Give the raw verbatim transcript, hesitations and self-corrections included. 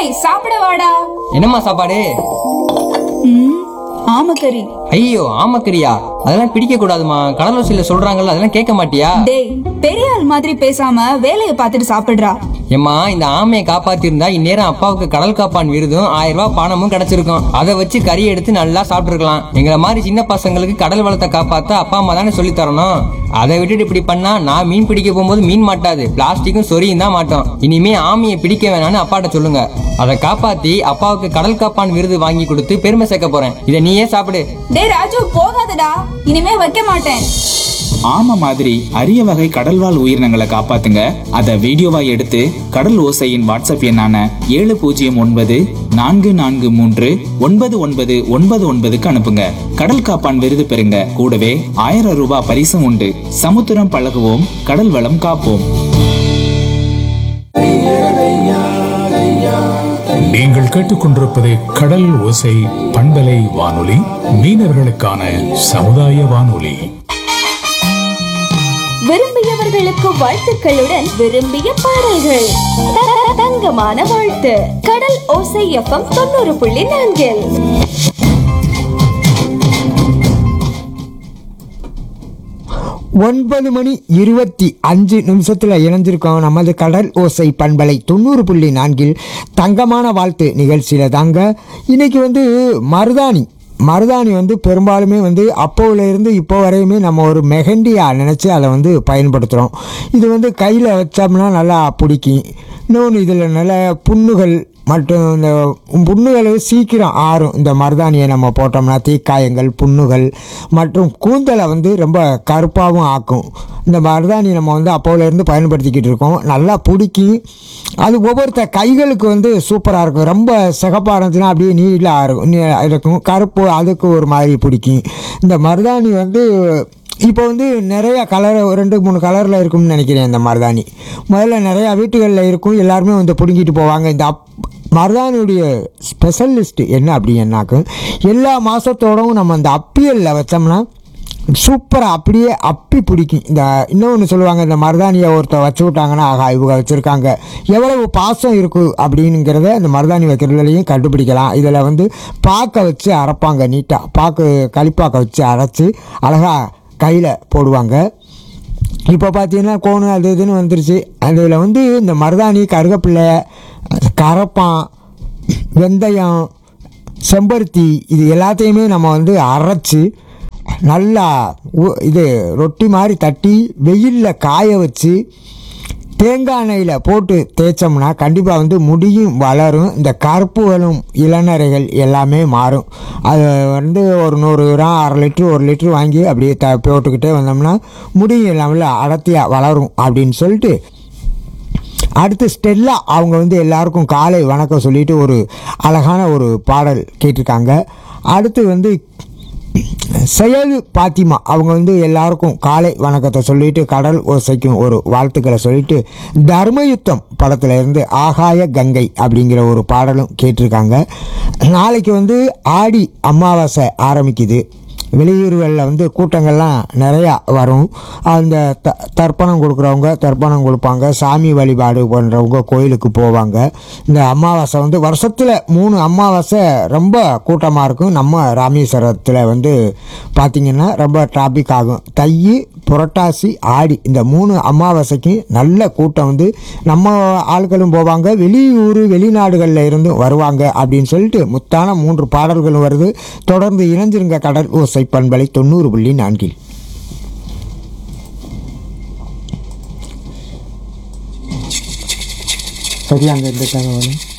டேய் சாப்பிட வாடா. என்னம்மா சாப்பாடு? ம் ஆமக்கறி. ஐயோ ஆமக்கறியா? அதெல்லாம் பிடிக்க கூடாதுமா. கடலோசியில சொல்றாங்கல்ல, அதெல்லாம் கேட்க மாட்டியா? டேய் பெரிய ஆள் மாதிரி பேசாம வேலையை பார்த்துட்டு சாப்பிடுறா. ஏம்மா, இந்த ஆமையை காப்பாத்திருந்தா இந்நேரம் அப்பாவுக்கு கடல் காப்பான் விருதும் ஆயிரம் ரூபாய் பணமும் கிடைச்சிருக்கும். அதை வச்சு கறி எடுத்து நல்லா சாப்பிட்டுருக்கலாம். எங்களை மாதிரி சின்ன பசங்களுக்கு கடல் வளத்தை காப்பாத்த அப்பா அம்மா தானே சொல்லி தரணும். அதை விட்டுட்டு இப்படி பண்ணா நான் மீன் பிடிக்க போகும்போது மீன் மாட்டாது, பிளாஸ்டிக்கும் சொரியும் தான் மாட்டோம். இனிமே ஆமையை பிடிக்க வேணாம்னு அப்பாட்ட சொல்லுங்க. அதை காப்பாத்தி அப்பாவுக்கு கடல் காப்பான் விருது வாங்கி கொடுத்து பெருமை சேர்க்க போறேன். இதை நீயே சாப்பிடு. டேய் ராஜு போகாதடா, இனிமே வைக்க மாட்டேன். ஆமை மாதிரி அரிய வகை கடல்வாழ் உயிரினங்களை காப்பாத்துங்க. அதை வீடியோவா எடுத்து கடல் ஓசையின் வாட்ஸ்அப் எண்ணான ஏழு பூஜ்ஜியம் ஒன்பது நான்கு நான்கு மூன்று ஒன்பது ஒன்பது ஒன்பது ஒன்பதுக்கு அனுப்புங்க. கடல் காப்பான் விருது பெறுங்க. கூடவே ஆயிரம் ரூபாய் பரிசும் உண்டு. சமுத்திரம் பழகுவோம், கடல் வளம் காப்போம். நீங்கள் கேட்டுக்கொண்டிருப்பது கடல் ஓசை பண்பலை வானொலி, மீனவர்களுக்கான சமுதாய வானொலி. விரும்பியவர்களுக்கு வாழ்த்துக்களுடன் விரும்பிய பாடல்கள். தங்கமான வாழ்த்து. கடல் ஓசை எஃப்எம் தொண்ணூறு புள்ளி நான்கில். ஒன்பது மணி இருபத்தி அஞ்சு நிமிஷத்தில் இணைஞ்சிருக்கோம் நமது கடல் ஓசை பண்பலை தொண்ணூறு புள்ளி நான்கில் தங்கமான வாழ்த்து நிகழ்ச்சியில் தாங்க. இன்னைக்கு வந்து மருதாணி மருதாணி வந்து பெரும்பாலுமே வந்து அப்போவிலேருந்து இப்போ வரையுமே நம்ம ஒரு மெஹண்டியாக நினச்சி அதை வந்து பயன்படுத்துகிறோம். இது வந்து கையில் வச்சோம்னா நல்லா பிடிக்கும். இன்னொன்று இதில் நல்ல புண்ணுகள் மற்றும் இந்த புண்ணுகள் சீக்கிரம் ஆறும். இந்த மருதாணியை நம்ம போட்டோம்னா தீக்காயங்கள், புண்ணுகள் மற்றும் கூந்தலை வந்து ரொம்ப கருப்பாகவும் ஆக்கும். இந்த மருதாணி நம்ம வந்து அப்போவிலேருந்து பயன்படுத்திக்கிட்டு இருக்கோம். நல்லா பிடிக்கும். அது ஒவ்வொருத்த கைகளுக்கு வந்து சூப்பராக இருக்கும். ரொம்ப சிகப்பாக இருந்துச்சுன்னா அப்படியே நீலாக இருக்கும் இருக்கும் கருப்பு, அதுக்கு ஒரு மாதிரி பிடிக்கும். இந்த மருதாணி வந்து இப்போ வந்து நிறையா கலர், ரெண்டு மூணு கலரில் இருக்கும்னு நினைக்கிறேன். இந்த மருதாணி முதல்ல நிறையா வீட்டுகளில் இருக்கும். எல்லாருமே வந்து பிடுங்கிட்டு போவாங்க. இந்த அப் மருதாணியுடைய ஸ்பெஷலிஸ்ட்டு என்ன அப்படின்னாக்கும், எல்லா மாதத்தோடவும் நம்ம அந்த அப்பியலில் வச்சோம்னா சூப்பராக அப்படியே அப்பி பிடிக்கும். இந்த இன்னொன்று சொல்லுவாங்க, இந்த மருதாணியை ஒருத்தர் வச்சு விட்டாங்கன்னா ஆகா இவங்க வச்சுருக்காங்க, எவ்வளவு பாசம் இருக்குது அப்படிங்கிறத இந்த மருதாணி வைக்கிறதுலையும் கண்டுபிடிக்கலாம். இதில் வந்து பாக்கை வச்சு அரைப்பாங்க. நீட்டாக பாக்கு களிப்பாக்கை வச்சு அரைச்சி அழகாக கையில் போடுவாங்க. இப்போ பார்த்தீங்கன்னா கோணு அது இதுன்னு வந்துருச்சு. அதில் வந்து இந்த மருதாணி, கருகப்பிள்ளை, கரப்பான், வெந்தயம், செம்பருத்தி இது எல்லாத்தையுமே நம்ம வந்து அரைச்சி நல்லா இது ரொட்டி மாதிரி தட்டி வெயிலில் காய வச்சு தேங்காய் எண்ணெயில் போட்டு தேய்ச்சோம்னா கண்டிப்பாக வந்து முடியும் வளரும். இந்த கருப்புகளும் இளநரைகள் எல்லாமே மாறும். அது வந்து ஒரு நூறு கிராம் அரை லிட்ரு ஒரு லிட்ரு வாங்கி அப்படியே த போட்டுக்கிட்டே வந்தோம்னா முடியும் இல்லாமல் அடர்த்தியாக வளரும் அப்படின்னு சொல்லிட்டு, அடுத்து ஸ்டெல்லா அவங்க வந்து எல்லாருக்கும் காலை வணக்கம் சொல்லிட்டு ஒரு அழகான ஒரு பாடல் கேட்டிருக்காங்க. அடுத்து வந்து செயல் பாத்திமா அவங்க வந்து எல்லாருக்கும் காலை வணக்கத்தை சொல்லிட்டு கடல் ஓசைக்கும் ஒரு வாழ்த்துக்களை சொல்லிட்டு தர்மயுத்தம் படத்தில் இருந்து ஆகாய கங்கை அப்படிங்கிற ஒரு பாடலும் கேட்டிருக்காங்க. நாளைக்கு வந்து ஆடி அமாவாசை ஆரம்பிக்குது. வெளியூர்களில் வந்து கூட்டங்கள்லாம் நிறையா வரும். அந்த த தர்ப்பணம் கொடுக்குறவங்க தர்ப்பணம் கொடுப்பாங்க. சாமி வழிபாடு பண்ணுறவங்க கோயிலுக்கு போவாங்க. இந்த அமாவாசை வந்து வருஷத்தில் மூணு அமாவாசை ரொம்ப கூட்டமாக இருக்கும். நம்ம ராமேஸ்வரத்தில் வந்து பார்த்திங்கன்னா ரொம்ப டிராஃபிக் ஆகும். தை, புரட்டாசி, ஆடி இந்த மூணு அமாவாசைக்கு நல்ல கூட்டம் வந்து நம்ம ஆட்களும் போவாங்க. வெளியூர் வெளிநாடுகளில் இருந்தும் வருவாங்க அப்படின்னு சொல்லிட்டு முத்தான மூன்று பாடல்களும் வருது. தொடர்ந்து இணைஞ்சிருங்க கடல் ஓசை பண்பலை தொண்ணூறு புள்ளி நான்கில். சரியாங்க இந்த தகவல்.